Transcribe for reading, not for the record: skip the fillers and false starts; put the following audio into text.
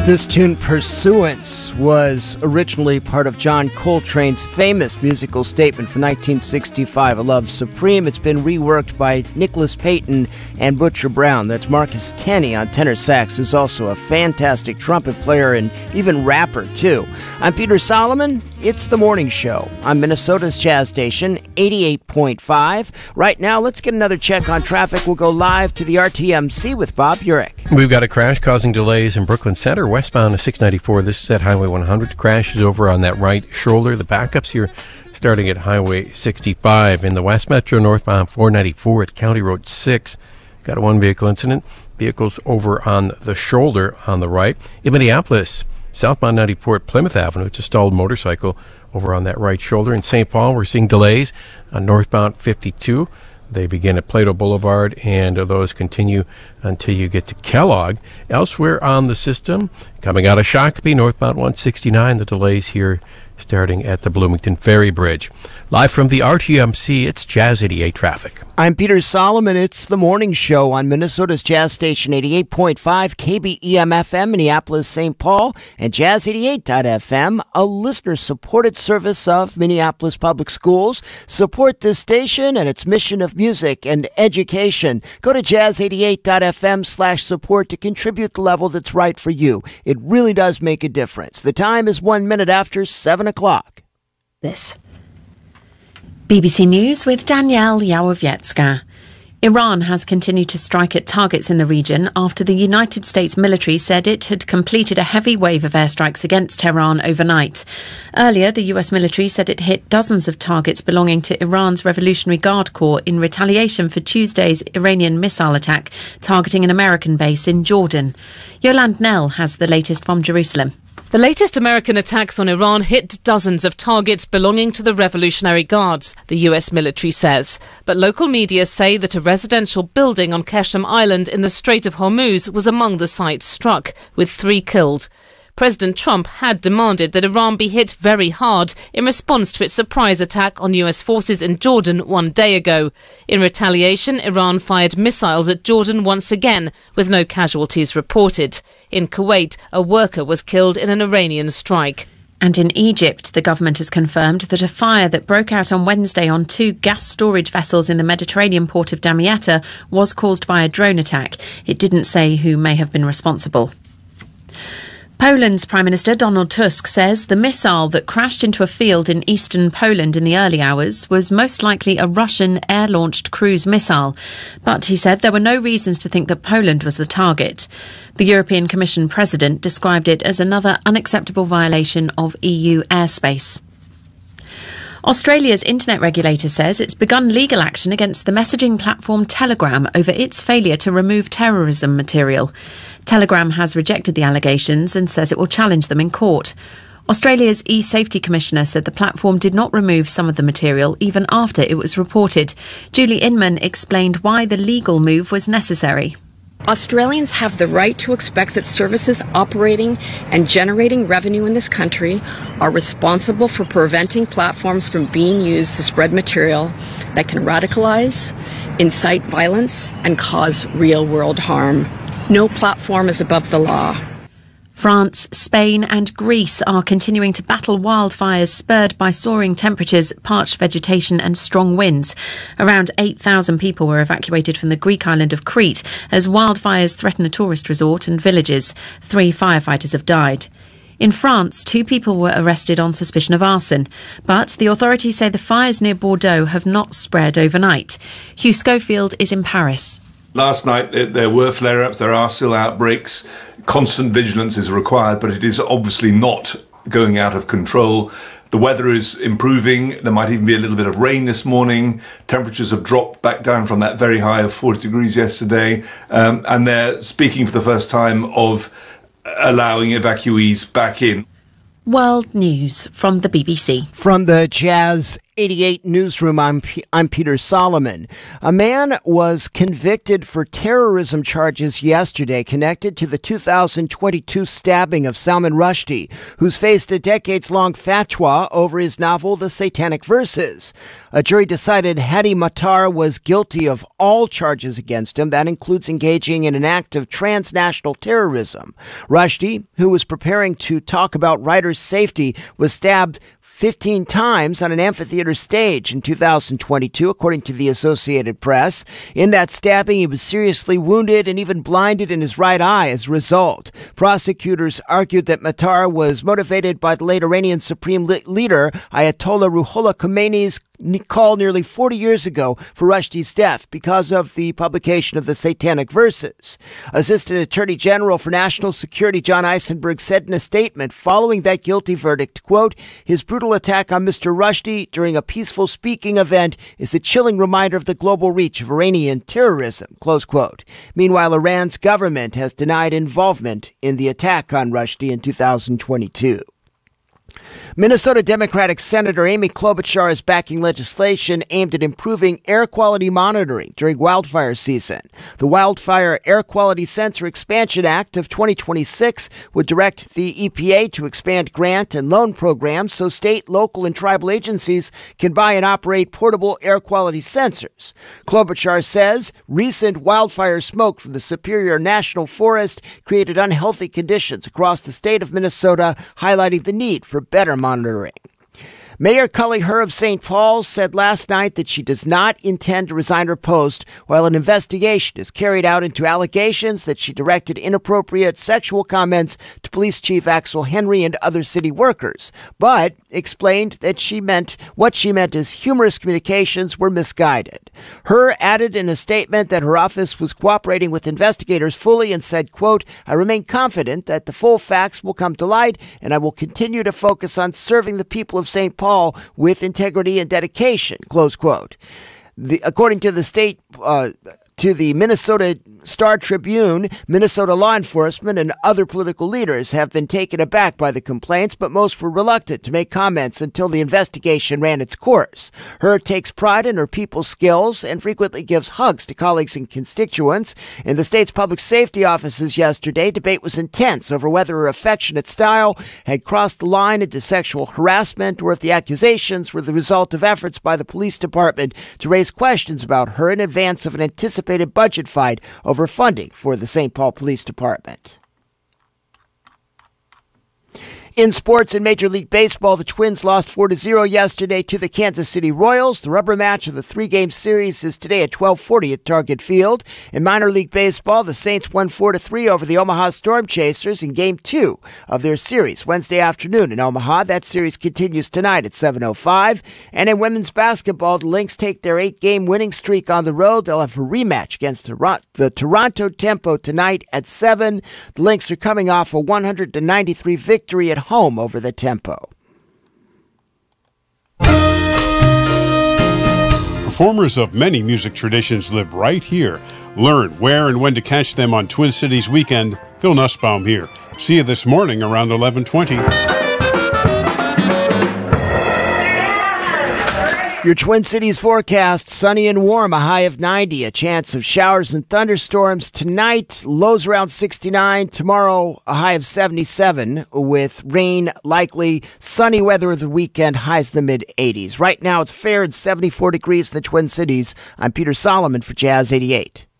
This tune, Pursuance, was originally part of John Coltrane's famous musical statement from 1965, A Love Supreme. It's been reworked by Nicholas Payton and Butcher Brown. That's Marcus Tenney on tenor sax, who's also a fantastic trumpet player and even rapper, too. I'm Peter Solomon. It's The Morning Show on Minnesota's Jazz Station, 88.5. Right now, let's get another check on traffic. We'll go live to the RTMC with Bob Urich. We've got a crash causing delays in Brooklyn Center, westbound of 694. This is at Highway 100. The crash is over on that right shoulder. The backups here starting at Highway 65. In the West Metro, northbound 494 at County Road 6. Got a one vehicle incident. Vehicles over on the shoulder on the right. In Minneapolis, southbound 94 at Plymouth Avenue. It's a stalled motorcycle over on that right shoulder. In St. Paul, we're seeing delays on northbound 52. They begin at Plato Boulevard, and those continue until you get to Kellogg. Elsewhere on the system, coming out of Shakopee, northbound 169, the delays here starting at the Bloomington Ferry Bridge. Live from the RTMC, it's Jazz 88 traffic. I'm Peter Solomon. It's The Morning Show on Minnesota's Jazz Station 88.5, KBEM-FM, Minneapolis, St. Paul, and Jazz88.fm, a listener-supported service of Minneapolis Public Schools. Support this station and its mission of music and education. Go to Jazz88.fm/support to contribute the level that's right for you. It really does make a difference. The time is 1 minute after 7 o'clock. This. BBC News with Danielle Yawowiecka. Iran has continued to strike at targets in the region after the United States military said it had completed a heavy wave of airstrikes against Tehran overnight. Earlier, the US military said it hit dozens of targets belonging to Iran's Revolutionary Guard Corps in retaliation for Tuesday's Iranian missile attack targeting an American base in Jordan. Yolande Nell has the latest from Jerusalem. The latest American attacks on Iran hit dozens of targets belonging to the Revolutionary Guards, the US military says. But local media say that a residential building on Qeshm Island in the Strait of Hormuz was among the sites struck, with 3 killed. President Trump had demanded that Iran be hit very hard in response to its surprise attack on US forces in Jordan 1 day ago. In retaliation, Iran fired missiles at Jordan once again, with no casualties reported. In Kuwait, a worker was killed in an Iranian strike. And in Egypt, the government has confirmed that a fire that broke out on Wednesday on 2 gas storage vessels in the Mediterranean port of Damietta was caused by a drone attack. It didn't say who may have been responsible. Poland's Prime Minister Donald Tusk says the missile that crashed into a field in eastern Poland in the early hours was most likely a Russian air-launched cruise missile. But he said there were no reasons to think that Poland was the target. The European Commission President described it as another unacceptable violation of EU airspace. Australia's internet regulator says it's begun legal action against the messaging platform Telegram over its failure to remove terrorism material. Telegram has rejected the allegations and says it will challenge them in court. Australia's e-safety commissioner said the platform did not remove some of the material even after it was reported. Julie Inman explained why the legal move was necessary. Australians have the right to expect that services operating and generating revenue in this country are responsible for preventing platforms from being used to spread material that can radicalize, incite violence, and cause real-world harm. No platform is above the law. France, Spain and Greece are continuing to battle wildfires spurred by soaring temperatures, parched vegetation and strong winds. Around 8,000 people were evacuated from the Greek island of Crete as wildfires threaten a tourist resort and villages. 3 firefighters have died. In France, 2 people were arrested on suspicion of arson, but the authorities say the fires near Bordeaux have not spread overnight. Hugh Schofield is in Paris. Last night there were flare-ups, there are still outbreaks. Constant vigilance is required, but it is obviously not going out of control. The weather is improving. There might even be a little bit of rain this morning. Temperatures have dropped back down from that very high of 40 degrees yesterday. And they're speaking for the first time of allowing evacuees back in. World News from the BBC. From the Jazz 88 Newsroom, I'm Peter Solomon. A man was convicted for terrorism charges yesterday connected to the 2022 stabbing of Salman Rushdie, who's faced a decades-long fatwa over his novel The Satanic Verses. A jury decided Hadi Matar was guilty of all charges against him. That includes engaging in an act of transnational terrorism. Rushdie, who was preparing to talk about writers' safety, was stabbed 15 times on an amphitheater stage in 2022, according to the Associated Press. In that stabbing, he was seriously wounded and even blinded in his right eye as a result. Prosecutors argued that Matar was motivated by the late Iranian Supreme Leader Ayatollah Ruhollah Khomeini's call nearly 40 years ago for Rushdie's death because of the publication of the Satanic Verses. Assistant Attorney General for National Security John Eisenberg said in a statement following that guilty verdict, quote, "His brutal attack on Mr. Rushdie during a peaceful speaking event is a chilling reminder of the global reach of Iranian terrorism," close quote. Meanwhile, Iran's government has denied involvement in the attack on Rushdie in 2022. Minnesota Democratic Senator Amy Klobuchar is backing legislation aimed at improving air quality monitoring during wildfire season. The Wildfire Air Quality Sensor Expansion Act of 2026 would direct the EPA to expand grant and loan programs so state, local, and tribal agencies can buy and operate portable air quality sensors. Klobuchar says recent wildfire smoke from the Superior National Forest created unhealthy conditions across the state of Minnesota, highlighting the need for better monitoring. Mayor Cully Herr of St. Paul said last night that she does not intend to resign her post while an investigation is carried out into allegations that she directed inappropriate sexual comments to Police Chief Axel Henry and other city workers, but explained that what she meant as humorous communications were misguided. Herr added in a statement that her office was cooperating with investigators fully and said, quote, "I remain confident that the full facts will come to light and I will continue to focus on serving the people of St. Paul with integrity and dedication," close quote. According to the Minnesota Star Tribune, Minnesota law enforcement and other political leaders have been taken aback by the complaints, but most were reluctant to make comments until the investigation ran its course. Herr takes pride in her people's skills and frequently gives hugs to colleagues and constituents. In the state's public safety offices yesterday, debate was intense over whether her affectionate style had crossed the line into sexual harassment or if the accusations were the result of efforts by the police department to raise questions about her in advance of an anticipated budget fight over funding for the St. Paul Police Department. In sports and Major League Baseball, the Twins lost 4-0 yesterday to the Kansas City Royals. The rubber match of the three-game series is today at 12:40 at Target Field. In minor league baseball, the Saints won 4-3 over the Omaha Storm Chasers in Game 2 of their series Wednesday afternoon in Omaha. That series continues tonight at 7:05. And in women's basketball, the Lynx take their 8-game winning streak on the road. They'll have a rematch against the Toronto Tempo tonight at 7. The Lynx are coming off a 193 victory at home over the Tempo. Performers of many music traditions live right here. Learn where and when to catch them on Twin Cities Weekend. Phil Nussbaum here. See you this morning around 11:20. Your Twin Cities forecast, sunny and warm, a high of 90, a chance of showers and thunderstorms tonight, lows around 69. Tomorrow, a high of 77 with rain likely, sunny weather of the weekend, highs in the mid-80s. Right now, it's fair and 74 degrees in the Twin Cities. I'm Peter Solomon for Jazz 88.